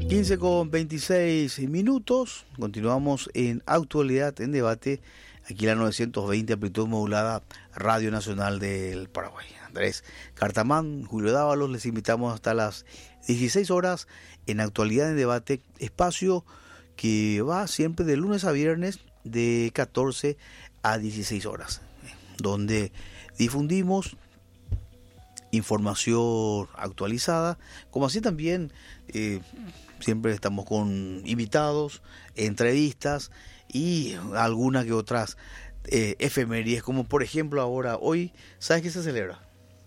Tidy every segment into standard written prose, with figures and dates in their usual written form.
15:26. Continuamos en Actualidad en Debate, aquí la 920 amplitud modulada, Radio Nacional del Paraguay. Andrés Cartamán, Julio Dávalos, les invitamos hasta las 16 horas en Actualidad en Debate, espacio que va siempre de lunes a viernes de 14 a 16 horas, donde difundimos información actualizada, como así también siempre estamos con invitados, entrevistas y algunas que otras efemérides, como por ejemplo ahora, hoy, ¿sabes qué se celebra?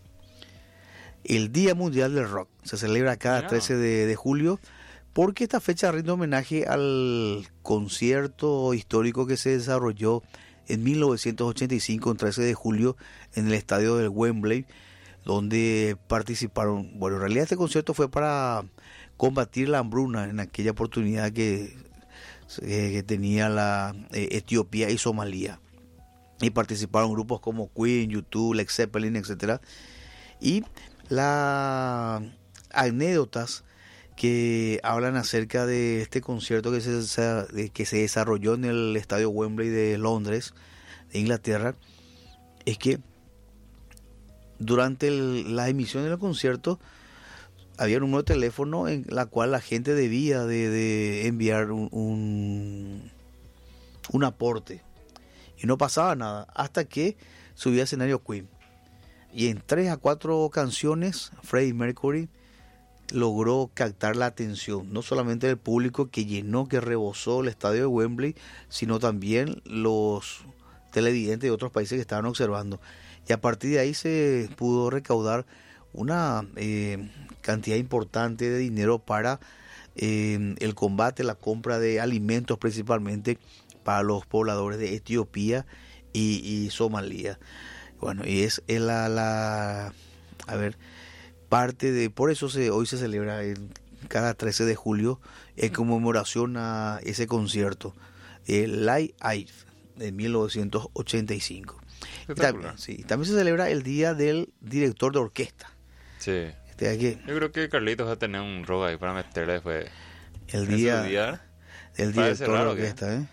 El Día Mundial del Rock. Se celebra cada 13 de julio, porque esta fecha rinde homenaje al concierto histórico que se desarrolló en 1985, el 13 de julio, en el estadio del Wembley, donde participaron, bueno, en realidad este concierto fue para combatir la hambruna en aquella oportunidad que tenía la Etiopía y Somalia, y participaron grupos como Queen, U2, Led Zeppelin, etcétera. Y las anécdotas que hablan acerca de este concierto que se desarrolló en el estadio Wembley de Londres, de Inglaterra, es que durante la emisión del concierto había un número de teléfono en la cual la gente debía de enviar un aporte, y no pasaba nada hasta que subía al escenario Queen, y en 3 a 4 canciones Freddie Mercury logró captar la atención no solamente del público que llenó, que rebosó el estadio de Wembley, sino también los televidentes de otros países que estaban observando. Y a partir de ahí se pudo recaudar una cantidad importante de dinero para el combate, la compra de alimentos principalmente para los pobladores de Etiopía y Somalia. Bueno, y es parte de, por eso hoy se celebra cada 13 de julio en conmemoración a ese concierto, el Live Aid de 1985. También se celebra el Día del Director de Orquesta. Sí. Yo creo que Carlitos va a tener un robo ahí para meterle después. El día del Director de Orquesta, Vamos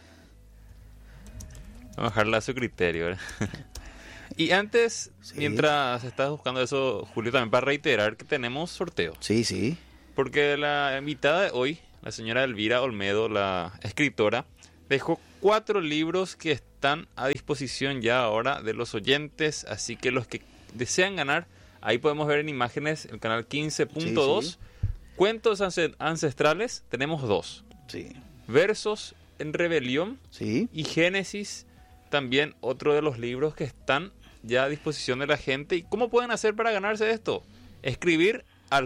a dejarla a su criterio, ¿verdad? Y antes, mientras estás buscando eso, Julio, también para reiterar que tenemos sorteo. Sí. Porque la invitada de hoy, la señora Elvira Olmedo, la escritora, dejó 4 libros que están a disposición ya ahora de los oyentes. Así que los que desean ganar, ahí podemos ver en imágenes el canal 15.2. Sí. Cuentos ancestrales, tenemos 2. Sí. Versos en rebelión. Sí. Y Génesis, también otro de los libros que están ya a disposición de la gente. ¿Y cómo pueden hacer para ganarse esto? Escribir al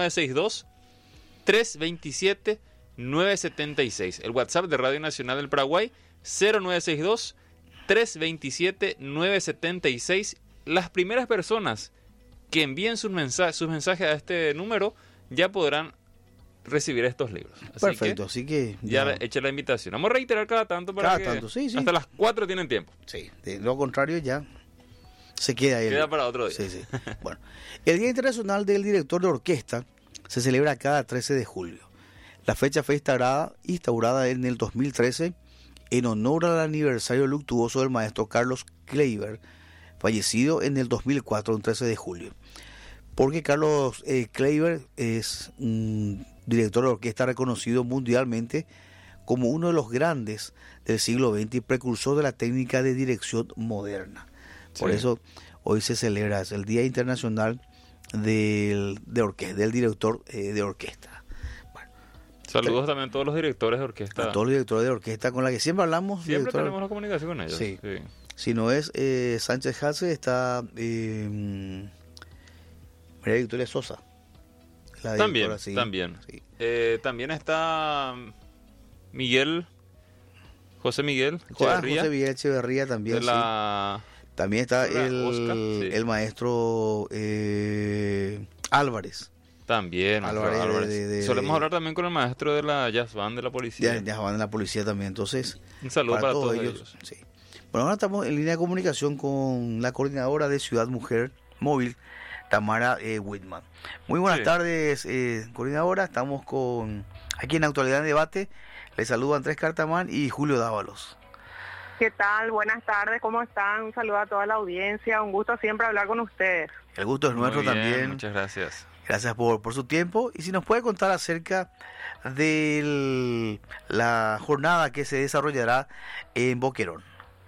0962-327-976. El WhatsApp de Radio Nacional del Paraguay, 0962-327-976. Las primeras personas que envíen sus mensajes a este número ya podrán recibir estos libros. Así que ya eche la invitación. Vamos a reiterar cada tanto para sí. Hasta las 4 tienen tiempo. Sí, de lo contrario ya se queda ahí. Queda para otro día. Sí. Bueno, el Día Internacional del Director de Orquesta se celebra cada 13 de julio. La fecha fue instaurada en el 2013 en honor al aniversario luctuoso del maestro Carlos Kleiber, fallecido en el 2004, el 13 de julio. Porque Carlos Kleiber es un director de orquesta reconocido mundialmente como uno de los grandes del siglo XX y precursor de la técnica de dirección moderna. Por eso hoy se celebra el Día Internacional del Director de Orquesta. Bueno, saludos también a todos los directores de orquesta. A todos los directores de orquesta con la que siempre hablamos. Siempre tenemos la comunicación con ellos. Sí. Si no es Sánchez Hasse, está María Victoria Sosa. También. Sí. También está José Miguel Echeverría también. También está el maestro Álvarez. También, Álvarez. Solemos hablar también con el maestro de la Jazz Band de la policía. Jazz Band de la policía también, entonces. Un saludo para todos ellos. Sí. Bueno, ahora estamos en línea de comunicación con la coordinadora de Ciudad Mujer Móvil, Tamara Whitman. Muy buenas Sí. tardes, coordinadora. Estamos aquí en Actualidad en Debate. Les saludo Andrés Cartamán y Julio Dávalos. ¿Qué tal? Buenas tardes, ¿cómo están? Un saludo a toda la audiencia, un gusto siempre hablar con ustedes. El gusto es nuestro Muy bien, también. muchas gracias. Gracias por su tiempo. Y si nos puede contar acerca de la jornada que se desarrollará en Boquerón.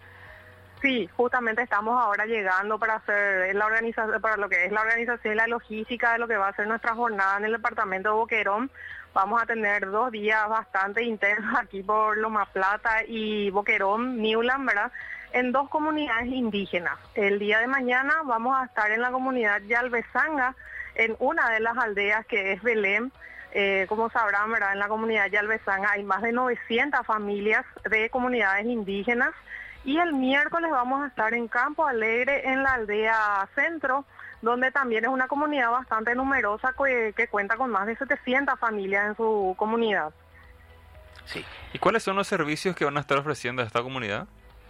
Sí, justamente estamos ahora llegando para hacer la organización, para lo que es la organización y la logística de lo que va a ser nuestra jornada en el departamento de Boquerón. Vamos a tener 2 días bastante intensos aquí por Loma Plata y Boquerón, Newland, ¿verdad? En 2 comunidades indígenas. El día de mañana vamos a estar en la comunidad Yalvezanga, en una de las aldeas que es Belén. Como sabrán, ¿verdad? En la comunidad Yalvezanga hay más de 900 familias de comunidades indígenas. Y el miércoles vamos a estar en Campo Alegre, en la aldea Centro, donde también es una comunidad bastante numerosa que cuenta con más de 700 familias en su comunidad. Sí. ¿Y cuáles son los servicios que van a estar ofreciendo a esta comunidad?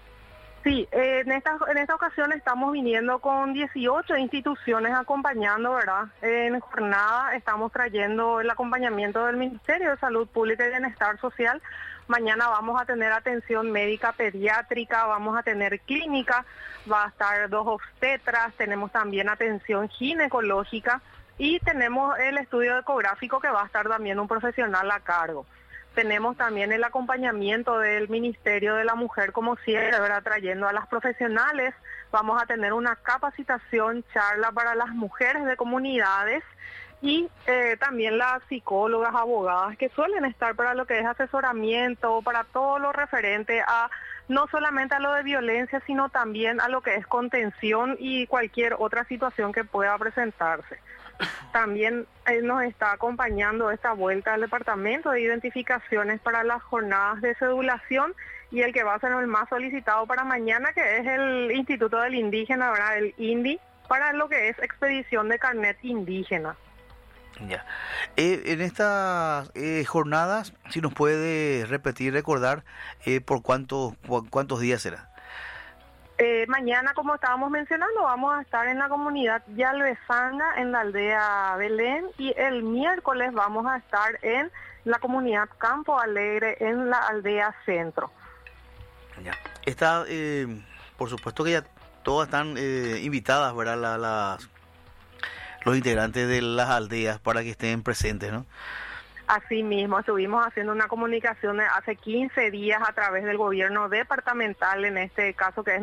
Sí, en esta ocasión estamos viniendo con 18 instituciones acompañando, ¿verdad? En jornada estamos trayendo el acompañamiento del Ministerio de Salud Pública y Bienestar Social. Mañana vamos a tener atención médica pediátrica, vamos a tener clínica, va a estar 2 obstetras, tenemos también atención ginecológica y tenemos el estudio ecográfico que va a estar también un profesional a cargo. Tenemos también el acompañamiento del Ministerio de la Mujer, como siempre, ¿verdad? Trayendo a las profesionales. Vamos a tener una capacitación, charla para las mujeres de comunidades y también las psicólogas, abogadas que suelen estar para lo que es asesoramiento, para todo lo referente a no solamente a lo de violencia, sino también a lo que es contención y cualquier otra situación que pueda presentarse. También nos está acompañando esta vuelta al departamento de identificaciones para las jornadas de cedulación y el que va a ser el más solicitado para mañana, que es el Instituto del Indígena, ¿verdad? El INDI, para lo que es expedición de carnet indígena. Ya. En estas jornadas, si nos puede repetir, recordar por cuántos días será. Mañana, como estábamos mencionando, vamos a estar en la comunidad Yalvezanga, en la aldea Belén, y el miércoles vamos a estar en la comunidad Campo Alegre, en la aldea Centro. Ya. Está, por supuesto que ya todas están invitadas, ¿verdad? Los integrantes de las aldeas para que estén presentes, ¿no? Así mismo, estuvimos haciendo una comunicación hace 15 días a través del gobierno departamental, en este caso que es